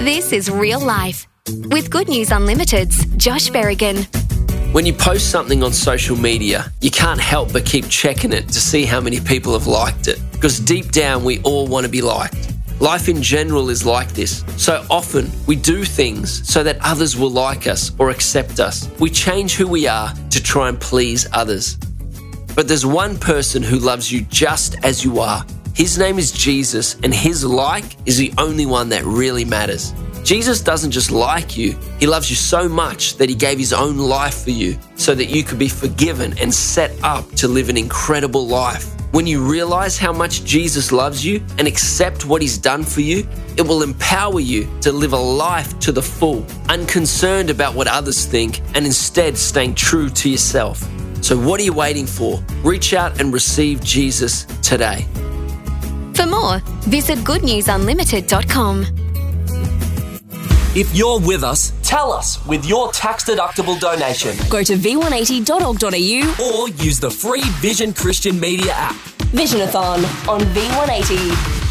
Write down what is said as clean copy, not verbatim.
This is Real Life with Good News Unlimited's Josh Berrigan. When you post something on social media, you can't help but keep checking it to see how many people have liked it. Because deep down, we all want to be liked. Life in general is like this. So often, we do things so that others will like us or accept us. We change who we are to try and please others. But there's one person who loves you just as you are. His name is Jesus, and his like is the only one that really matters. Jesus doesn't just like you, he loves you so much that he gave his own life for you so that you could be forgiven and set up to live an incredible life. When you realize how much Jesus loves you and accept what he's done for you, it will empower you to live a life to the full, unconcerned about what others think and instead staying true to yourself. So what are you waiting for? Reach out and receive Jesus today. For more, visit goodnewsunlimited.com. If you're with us, tell us with your tax-deductible donation. Go to v180.org.au Or use the free Vision Christian Media app. Visionathon on V180.